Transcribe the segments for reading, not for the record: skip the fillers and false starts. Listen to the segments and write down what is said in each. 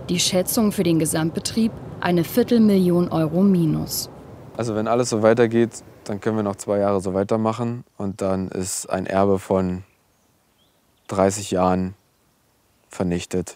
Die Schätzung für den Gesamtbetrieb: eine Viertelmillion Euro minus. Also wenn alles so weitergeht, dann können wir noch 2 Jahre so weitermachen. Und dann ist ein Erbe von 30 Jahren vernichtet.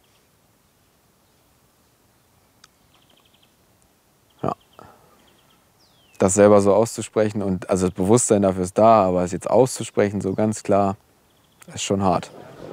Ja. Das selber so auszusprechen, und also das Bewusstsein dafür ist da, aber es jetzt auszusprechen, so ganz klar, ist schon hart.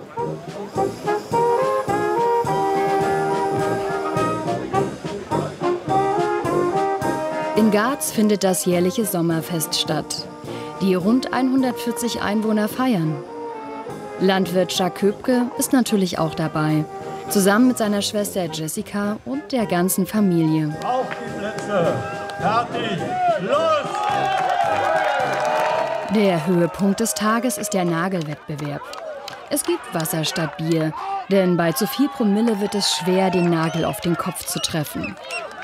In Garz findet das jährliche Sommerfest statt. Die rund 140 Einwohner feiern. Landwirt Jacques Köpke ist natürlich auch dabei, zusammen mit seiner Schwester Jessica und der ganzen Familie. Auf die Plätze! Fertig! Los! Der Höhepunkt des Tages ist der Nagelwettbewerb. Es gibt Wasser statt Bier, denn bei zu viel Promille wird es schwer, den Nagel auf den Kopf zu treffen.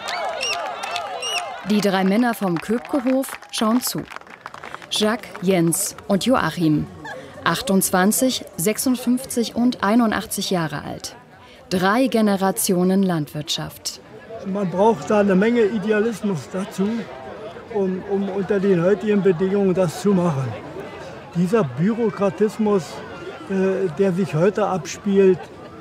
Die 3 Männer vom Köpkehof schauen zu. Jacques, Jens und Joachim. 28, 56 und 81 Jahre alt. 3 Generationen Landwirtschaft. Man braucht da eine Menge Idealismus dazu, um unter den heutigen Bedingungen das zu machen. Dieser Bürokratismus, der sich heute abspielt,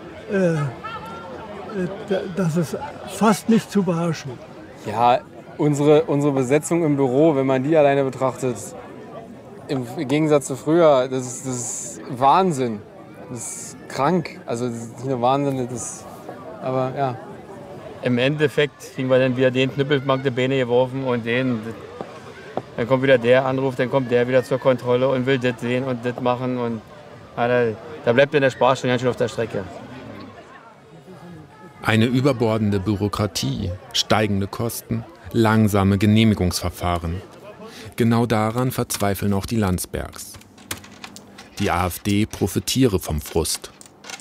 das ist fast nicht zu beherrschen. Ja, unsere Besetzung im Büro, wenn man die alleine betrachtet, im Gegensatz zu früher, das ist Wahnsinn. Das ist krank. Also das ist nicht nur Wahnsinn, aber ja. Im Endeffekt kriegen wir dann wieder den Knüppel auf die Beine geworfen und den. Dann kommt wieder der Anruf, dann kommt der wieder zur Kontrolle und will das sehen und das machen. Und da bleibt dann der Spaß schon ganz schön auf der Strecke. Eine überbordende Bürokratie, steigende Kosten, langsame Genehmigungsverfahren. Genau daran verzweifeln auch die Landsbergs. Die AfD profitiere vom Frust.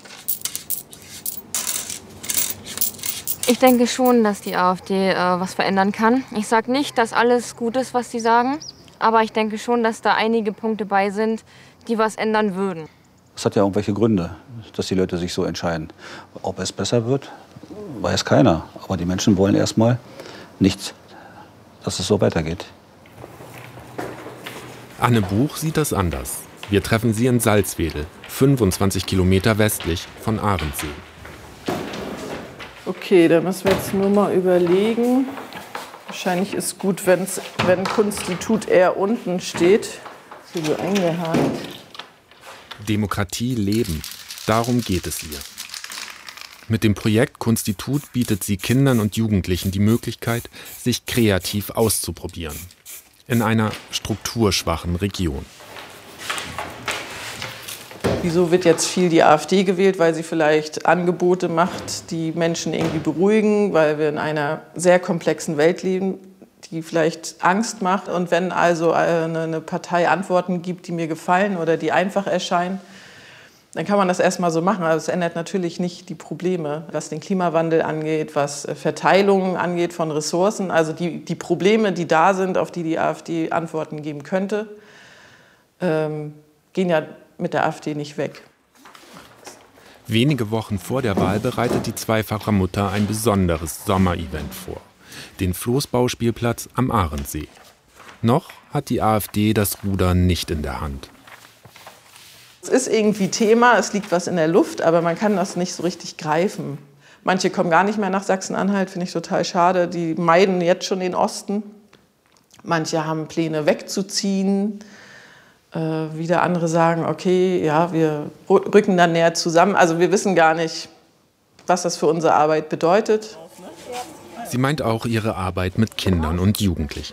Ich denke schon, dass die AfD was verändern kann. Ich sage nicht, dass alles gut ist, was sie sagen, aber ich denke schon, dass da einige Punkte bei sind, die was ändern würden. Es hat ja irgendwelche Gründe, dass die Leute sich so entscheiden. Ob es besser wird, weiß keiner. Aber die Menschen wollen erstmal nicht, dass es so weitergeht. Anne Buch sieht das anders. Wir treffen sie in Salzwedel, 25 Kilometer westlich von Ahrensee. Okay, da müssen wir jetzt nur mal überlegen. Wahrscheinlich ist gut, wenn Konstitut eher unten steht. So eingehakt. Demokratie leben, darum geht es ihr. Mit dem Projekt Konstitut bietet sie Kindern und Jugendlichen die Möglichkeit, sich kreativ auszuprobieren. In einer strukturschwachen Region. Wieso wird jetzt viel die AfD gewählt? Weil sie vielleicht Angebote macht, die Menschen irgendwie beruhigen, weil wir in einer sehr komplexen Welt leben, die vielleicht Angst macht. Und wenn also eine Partei Antworten gibt, die mir gefallen oder die einfach erscheinen, dann kann man das erstmal so machen. Aber es ändert natürlich nicht die Probleme, was den Klimawandel angeht, was Verteilungen angeht von Ressourcen. Also die Probleme, die da sind, auf die AfD Antworten geben könnte, gehen ja mit der AfD nicht weg. Wenige Wochen vor der Wahl bereitet die zweifache Mutter ein besonderes Sommerevent vor. Den Floßbauspielplatz am Ahrensee. Noch hat die AfD das Ruder nicht in der Hand. Es ist irgendwie Thema, es liegt was in der Luft, aber man kann das nicht so richtig greifen. Manche kommen gar nicht mehr nach Sachsen-Anhalt, finde ich total schade. Die meiden jetzt schon den Osten. Manche haben Pläne wegzuziehen. Wieder andere sagen, okay, ja, wir rücken dann näher zusammen. Also wir wissen gar nicht, was das für unsere Arbeit bedeutet. Sie meint auch ihre Arbeit mit Kindern und Jugendlichen.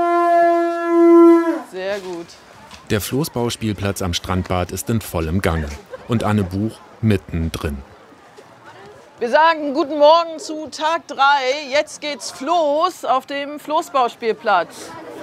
Sehr gut. Der Floßbauspielplatz am Strandbad ist in vollem Gange und Anne Buch mittendrin. Wir sagen guten Morgen zu Tag 3. Jetzt geht's Floß auf dem Floßbauspielplatz.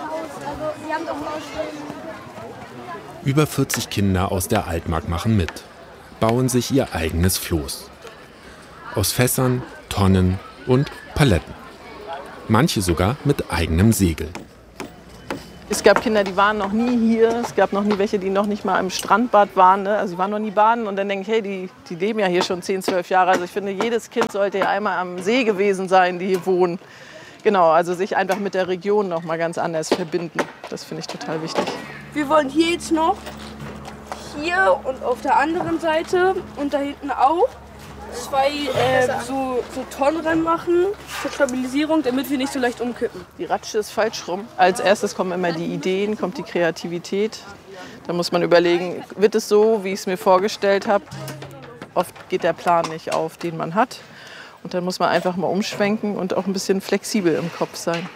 Über 40 Kinder aus der Altmark machen mit, bauen sich ihr eigenes Floß. Aus Fässern, Tonnen und Paletten. Manche sogar mit eigenem Segel. Es gab Kinder, die waren noch nie hier. Es gab noch nie welche, die noch nicht mal im Strandbad waren. Ne? Also die waren noch nie baden. Und dann denke ich, hey, die leben ja hier schon 10, 12 Jahre. Also ich finde, jedes Kind sollte ja einmal am See gewesen sein, die hier wohnen. Genau, also sich einfach mit der Region noch mal ganz anders verbinden. Das finde ich total wichtig. Wir wollen hier jetzt noch, hier und auf der anderen Seite und da hinten auch, 2 so Tonnen ranmachen zur Stabilisierung, damit wir nicht so leicht umkippen. Die Ratsche ist falsch rum. Als erstes kommen immer die Ideen, kommt die Kreativität. Da muss man überlegen, wird es so, wie ich es mir vorgestellt habe? Oft geht der Plan nicht auf, den man hat. Und dann muss man einfach mal umschwenken und auch ein bisschen flexibel im Kopf sein.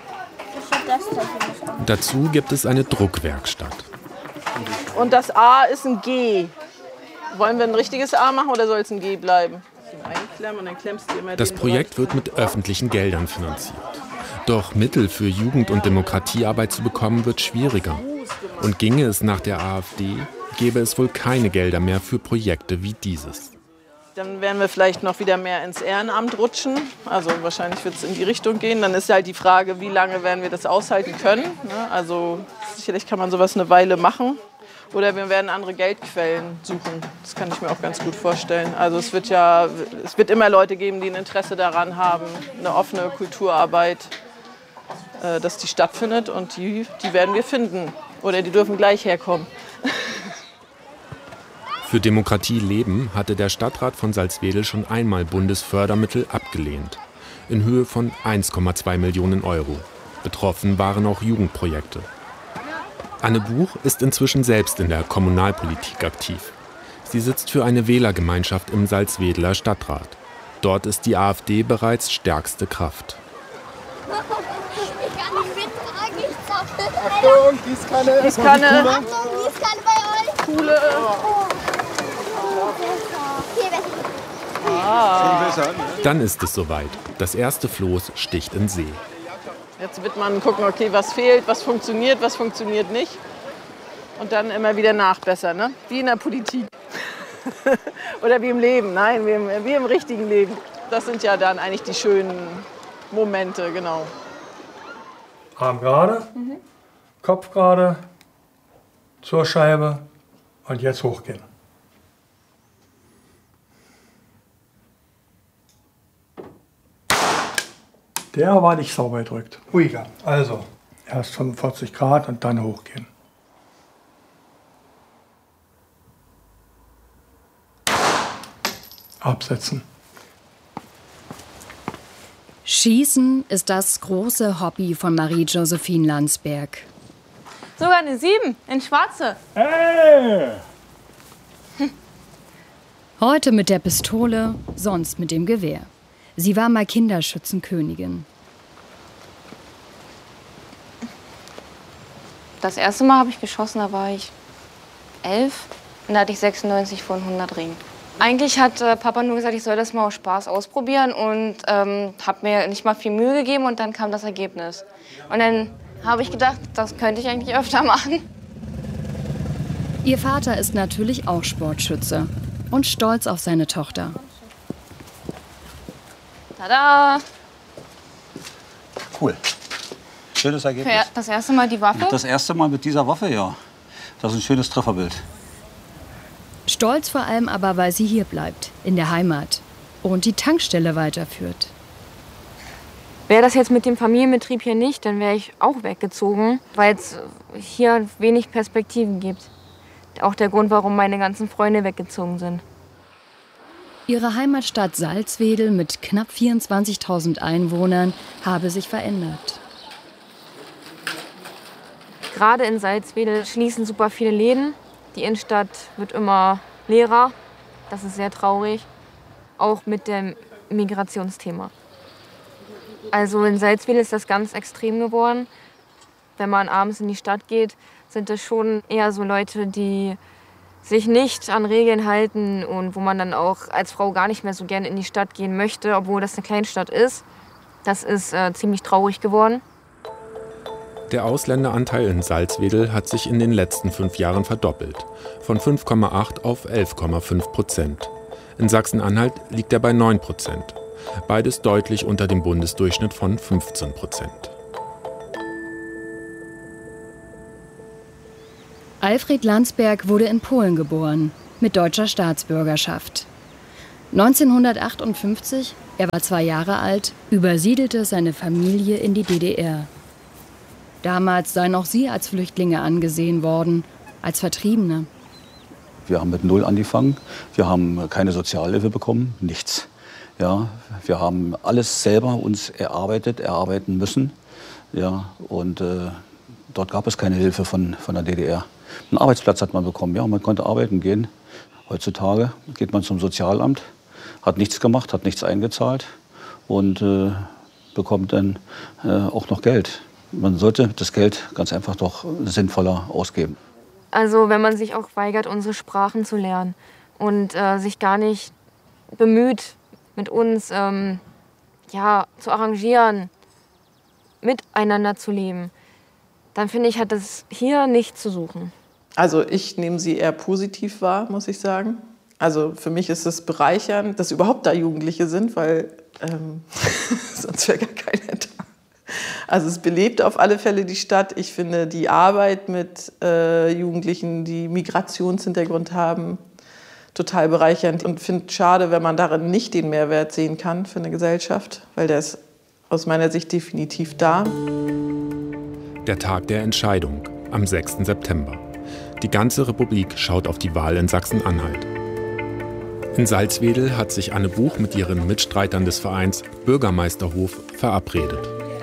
Dazu gibt es eine Druckwerkstatt. Und das A ist ein G. Wollen wir ein richtiges A machen oder soll es ein G bleiben? Einklemmen und dann klemmst du immer das Projekt wird mit öffentlichen Geldern finanziert. Doch Mittel für Jugend- und Demokratiearbeit zu bekommen, wird schwieriger. Und ginge es nach der AfD, gäbe es wohl keine Gelder mehr für Projekte wie dieses. Dann werden wir vielleicht noch wieder mehr ins Ehrenamt rutschen. Also wahrscheinlich wird es in die Richtung gehen. Dann ist halt die Frage, wie lange werden wir das aushalten können. Also sicherlich kann man sowas eine Weile machen. Oder wir werden andere Geldquellen suchen. Das kann ich mir auch ganz gut vorstellen. Also es wird immer Leute geben, die ein Interesse daran haben, eine offene Kulturarbeit, dass die stattfindet. Und die werden wir finden. Oder die dürfen gleich herkommen. Für Demokratie leben hatte der Stadtrat von Salzwedel schon einmal Bundesfördermittel abgelehnt. In Höhe von 1,2 Millionen Euro. Betroffen waren auch Jugendprojekte. Anne Buch ist inzwischen selbst in der Kommunalpolitik aktiv. Sie sitzt für eine Wählergemeinschaft im Salzwedeler Stadtrat. Dort ist die AfD bereits stärkste Kraft. Ich kann nicht mittragen, ich zappel. Achtung, Gießkanne. Gießkanne. Achtung, Gießkanne bei euch. Kuhle. Dann ist es soweit. Das erste Floß sticht in See. Jetzt wird man gucken, okay, was fehlt, was funktioniert nicht. Und dann immer wieder nachbessern, ne? Wie in der Politik. Oder wie im Leben, nein, wie im richtigen Leben. Das sind ja dann eigentlich die schönen Momente, genau. Arm gerade, Kopf gerade, zur Scheibe und jetzt hochgehen. Der war nicht sauber gedrückt. Ruhiger. Also, erst 45 Grad und dann hochgehen. Absetzen. Schießen ist das große Hobby von Marie-Josephine Landsberg. Sogar eine 7 in Schwarze. Heute mit der Pistole, sonst mit dem Gewehr. Sie war mal Kinderschützenkönigin. Das erste Mal habe ich geschossen, da war ich 11. Und da hatte ich 96 von 100 Ringen. Eigentlich hat Papa nur gesagt, ich soll das mal aus Spaß ausprobieren und habe mir nicht mal viel Mühe gegeben und dann kam das Ergebnis. Und dann habe ich gedacht, das könnte ich eigentlich öfter machen. Ihr Vater ist natürlich auch Sportschütze und stolz auf seine Tochter. Tada! Cool. Schönes Ergebnis. Das erste Mal die Waffe? Das erste Mal mit dieser Waffe, ja. Das ist ein schönes Trefferbild. Stolz vor allem aber, weil sie hier bleibt, in der Heimat und die Tankstelle weiterführt. Wäre das jetzt mit dem Familienbetrieb hier nicht, dann wäre ich auch weggezogen, weil es hier wenig Perspektiven gibt. Auch der Grund, warum meine ganzen Freunde weggezogen sind. Ihre Heimatstadt Salzwedel mit knapp 24.000 Einwohnern habe sich verändert. Gerade in Salzwedel schließen super viele Läden. Die Innenstadt wird immer leerer. Das ist sehr traurig. Auch mit dem Migrationsthema. Also in Salzwedel ist das ganz extrem geworden. Wenn man abends in die Stadt geht, sind es schon eher so Leute, die sich nicht an Regeln halten und wo man dann auch als Frau gar nicht mehr so gerne in die Stadt gehen möchte, obwohl das eine Kleinstadt ist. Das ist ziemlich traurig geworden. Der Ausländeranteil in Salzwedel hat sich in den letzten 5 Jahren verdoppelt, von 5,8 auf 11,5%. In Sachsen-Anhalt liegt er bei 9%, beides deutlich unter dem Bundesdurchschnitt von 15%. Alfred Landsberg wurde in Polen geboren, mit deutscher Staatsbürgerschaft. 1958, er war 2 Jahre alt, übersiedelte seine Familie in die DDR. Damals seien auch sie als Flüchtlinge angesehen worden, als Vertriebene. Wir haben mit 0 angefangen, wir haben keine Sozialhilfe bekommen, nichts. Ja, wir haben alles selber uns erarbeiten müssen. Ja, und dort gab es keine Hilfe von der DDR. Einen Arbeitsplatz hat man bekommen, ja, man konnte arbeiten gehen. Heutzutage geht man zum Sozialamt, hat nichts gemacht, hat nichts eingezahlt und bekommt dann auch noch Geld. Man sollte das Geld ganz einfach doch sinnvoller ausgeben. Also wenn man sich auch weigert, unsere Sprachen zu lernen und sich gar nicht bemüht, mit uns zu arrangieren, miteinander zu leben, dann finde ich, hat das hier nichts zu suchen. Also ich nehme sie eher positiv wahr, muss ich sagen. Also für mich ist es bereichernd, dass überhaupt da Jugendliche sind, weil sonst wäre gar keiner da. Also es belebt auf alle Fälle die Stadt. Ich finde die Arbeit mit Jugendlichen, die Migrationshintergrund haben, total bereichernd und finde es schade, wenn man darin nicht den Mehrwert sehen kann für eine Gesellschaft, weil der ist aus meiner Sicht definitiv da. Der Tag der Entscheidung am 6. September. Die ganze Republik schaut auf die Wahl in Sachsen-Anhalt. In Salzwedel hat sich Anne Buch mit ihren Mitstreitern des Vereins Bürgermeisterhof verabredet.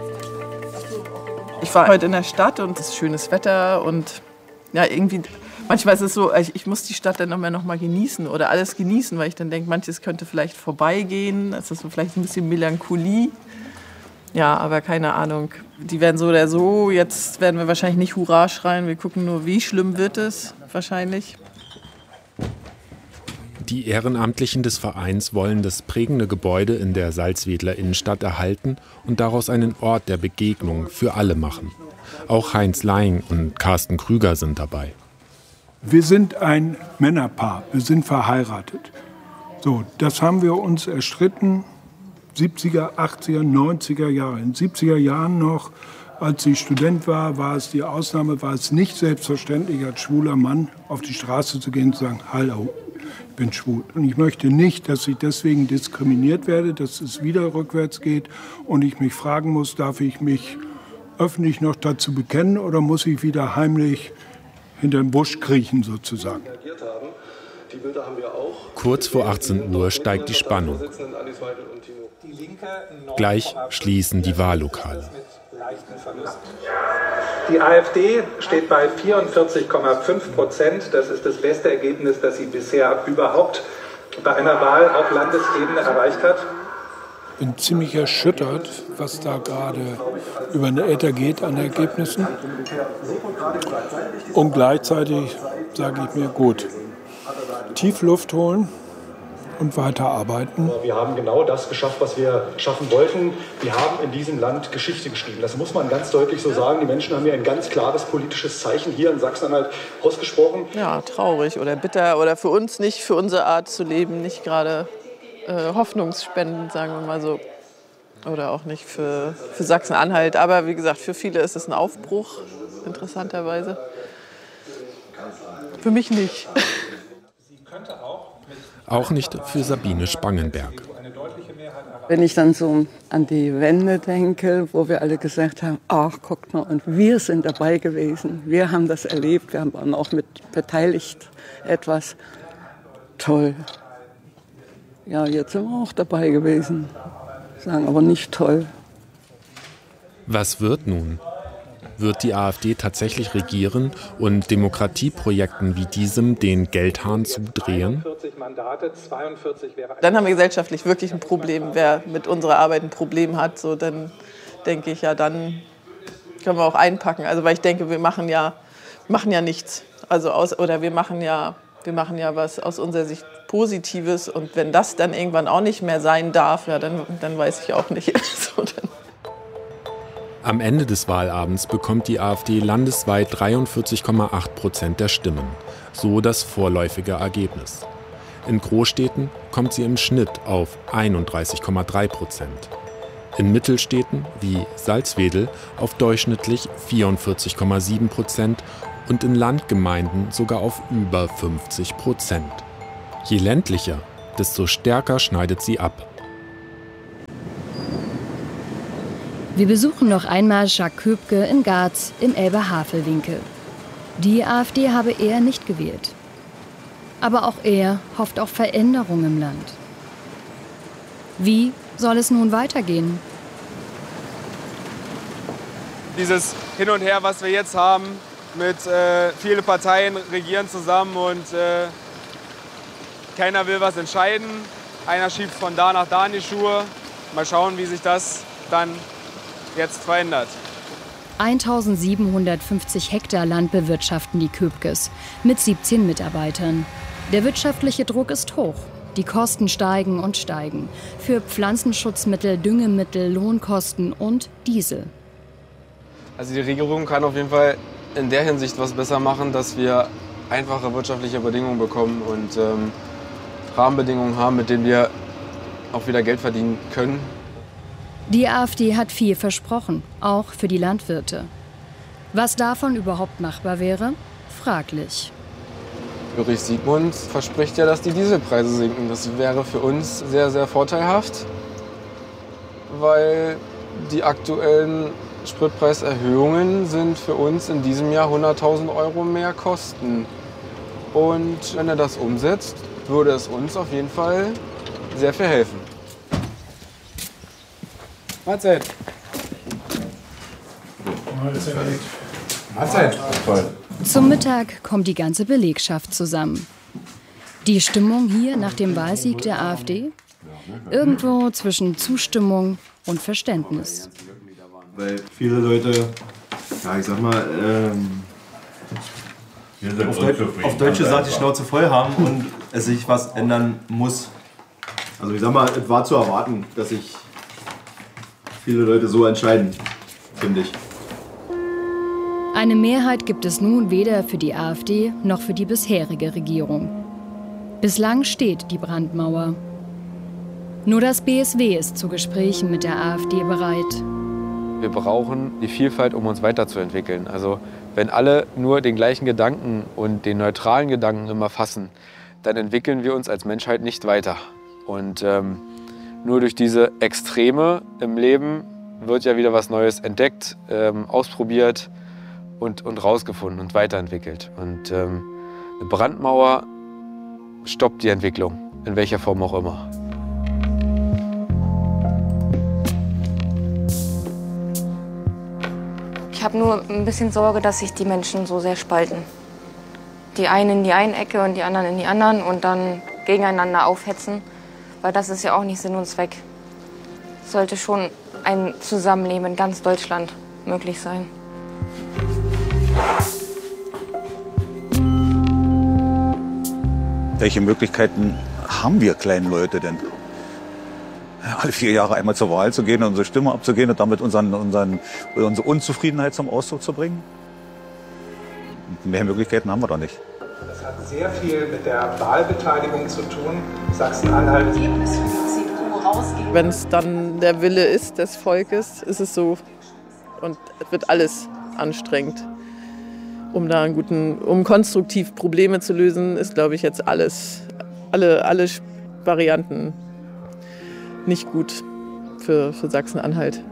Ich war heute in der Stadt und es ist schönes Wetter und ja, irgendwie, manchmal ist es so, ich muss die Stadt dann noch mal genießen oder alles genießen, weil ich dann denke, manches könnte vielleicht vorbeigehen, es ist so vielleicht ein bisschen Melancholie. Ja, aber keine Ahnung, die werden so oder so, jetzt werden wir wahrscheinlich nicht Hurra schreien, wir gucken nur, wie schlimm wird es wahrscheinlich. Die Ehrenamtlichen des Vereins wollen das prägende Gebäude in der Salzwedler Innenstadt erhalten und daraus einen Ort der Begegnung für alle machen. Auch Heinz Laing und Carsten Krüger sind dabei. Wir sind ein Männerpaar, wir sind verheiratet. So, das haben wir uns erstritten, 70er, 80er, 90er Jahre. In den 70er Jahren noch, als ich Student war, war es die Ausnahme, war es nicht selbstverständlich, als schwuler Mann auf die Straße zu gehen und zu sagen, hallo, ich bin schwul. Und ich möchte nicht, dass ich deswegen diskriminiert werde, dass es wieder rückwärts geht und ich mich fragen muss, darf ich mich öffentlich noch dazu bekennen oder muss ich wieder heimlich hinter den Busch kriechen sozusagen. Kurz vor 18 Uhr steigt die Spannung. Gleich schließen die Wahllokale. Die AfD steht bei 44,5%. Das ist das beste Ergebnis, das sie bisher überhaupt bei einer Wahl auf Landesebene erreicht hat. Ich bin ziemlich erschüttert, was da gerade über den Äther geht an Ergebnissen. Und gleichzeitig sage ich mir, gut, tief Luft holen und weiterarbeiten. Wir haben genau das geschafft, was wir schaffen wollten. Wir haben in diesem Land Geschichte geschrieben. Das muss man ganz deutlich so sagen. Die Menschen haben hier ein ganz klares politisches Zeichen hier in Sachsen-Anhalt ausgesprochen. Ja, traurig oder bitter oder für uns nicht, für unsere Art zu leben, nicht gerade hoffnungsspendend, sagen wir mal so. Oder auch nicht für Sachsen-Anhalt. Aber wie gesagt, für viele ist es ein Aufbruch, interessanterweise. Für mich nicht. Auch nicht für Sabine Spangenberg. Wenn ich dann so an die Wende denke, wo wir alle gesagt haben, ach, guckt mal, und wir sind dabei gewesen, wir haben das erlebt, wir haben auch mit beteiligt etwas. Toll. Ja, jetzt sind wir auch dabei gewesen. Sagen aber nicht toll. Was wird nun? Wird die AfD tatsächlich regieren und Demokratieprojekten wie diesem den Geldhahn zudrehen? Dann haben wir gesellschaftlich wirklich ein Problem. Wer mit unserer Arbeit ein Problem hat, so, dann denke ich, ja, dann können wir auch einpacken. Also, weil ich denke, wir machen ja nichts. Also wir machen ja was aus unserer Sicht Positives. Und wenn das dann irgendwann auch nicht mehr sein darf, ja, dann weiß ich auch nicht. So, Am Ende des Wahlabends bekommt die AfD landesweit 43,8% der Stimmen. So das vorläufige Ergebnis. In Großstädten kommt sie im Schnitt auf 31,3%. In Mittelstädten wie Salzwedel auf durchschnittlich 44,7% und in Landgemeinden sogar auf über 50%. Je ländlicher, desto stärker schneidet sie ab. Wir besuchen noch einmal Jacques Köpke in Garz im Elbe-Havel-Winkel. Die AfD habe er nicht gewählt. Aber auch er hofft auf Veränderung im Land. Wie soll es nun weitergehen? Dieses Hin und Her, was wir jetzt haben, mit viele Parteien regieren zusammen und keiner will was entscheiden. Einer schiebt von da nach da in die Schuhe. Mal schauen, wie sich das dann jetzt verändert. 1750 Hektar Land bewirtschaften die Köpkes mit 17 Mitarbeitern. Der wirtschaftliche Druck ist hoch. Die Kosten steigen und steigen. Für Pflanzenschutzmittel, Düngemittel, Lohnkosten und Diesel. Also die Regierung kann auf jeden Fall in der Hinsicht was besser machen, dass wir einfache wirtschaftliche Bedingungen bekommen und Rahmenbedingungen haben, mit denen wir auch wieder Geld verdienen können. Die AfD hat viel versprochen, auch für die Landwirte. Was davon überhaupt machbar wäre? Fraglich. Ulrich Siegmund verspricht ja, dass die Dieselpreise sinken. Das wäre für uns sehr, sehr vorteilhaft, weil die aktuellen Spritpreiserhöhungen sind für uns in diesem Jahr 100.000 € mehr Kosten. Und wenn er das umsetzt, würde es uns auf jeden Fall sehr viel helfen. Mahlzeit. Mahlzeit. Zum Mittag kommt die ganze Belegschaft zusammen. Die Stimmung hier nach dem Wahlsieg der AfD? Irgendwo zwischen Zustimmung und Verständnis. Weil viele Leute, ja ich sag mal, auf Deutsch gesagt die Schnauze voll haben und es sich was ändern muss. Also ich sag mal, es war zu erwarten, dass sich viele Leute so entscheiden, finde ich. Eine Mehrheit gibt es nun weder für die AfD noch für die bisherige Regierung. Bislang steht die Brandmauer. Nur das BSW ist zu Gesprächen mit der AfD bereit. Wir brauchen die Vielfalt, um uns weiterzuentwickeln. Also wenn alle nur den gleichen Gedanken und den neutralen Gedanken immer fassen, dann entwickeln wir uns als Menschheit nicht weiter. Und nur durch diese Extreme im Leben wird ja wieder was Neues entdeckt, ausprobiert und rausgefunden und weiterentwickelt. Und eine Brandmauer stoppt die Entwicklung, in welcher Form auch immer. Ich habe nur ein bisschen Sorge, dass sich die Menschen so sehr spalten. Die einen in die eine Ecke und die anderen in die anderen und dann gegeneinander aufhetzen. Weil das ist ja auch nicht Sinn und Zweck. Es sollte schon ein Zusammenleben in ganz Deutschland möglich sein. Welche Möglichkeiten haben wir kleinen Leute denn? Alle 4 Jahre einmal zur Wahl zu gehen, unsere Stimme abzugehen und damit unsere Unzufriedenheit zum Ausdruck zu bringen? Mehr Möglichkeiten haben wir doch nicht. Das hat sehr viel mit der Wahlbeteiligung zu tun. Sachsen-Anhalt. Wenn es dann der Wille ist des Volkes, ist es so. Und es wird alles anstrengend. Um konstruktiv Probleme zu lösen, ist, glaube ich, jetzt alle Varianten nicht gut für Sachsen-Anhalt.